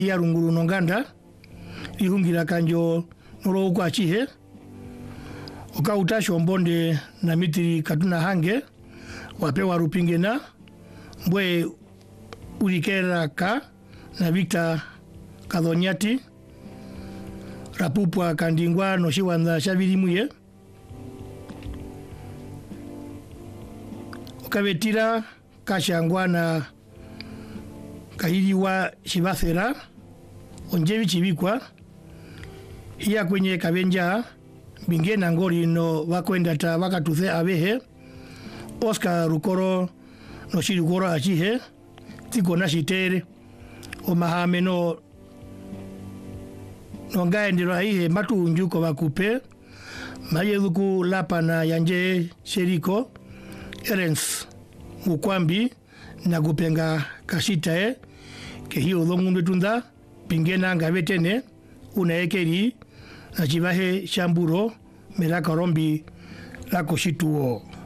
ya runguru nonganda ihungira kanjo noro kwa chihe oka utasho mbonde na mitiri katuna hange wapewa rupingena mbwe ulikera ka na Victor Kadhonyati rapupwa kandingwa no shiwanda shabirimuye okabetira kashangwa na kahiriwa shibathera onjevi chibikwa iya kwenye kabenja bingena ngori no wakwenda ta wakatuthe abehe Oscar Rukoro no shirukoro achihe tiko na shitere o mahame no ngaendero aihe matunju ko bakupe mayeduku lapana yanje sheriko Erens mukwambi na kupenga kashitae ke hiyo dhongundu tunda pingena ngabetene unaekeri na chibahe shamburo melaka rombi lako shituo.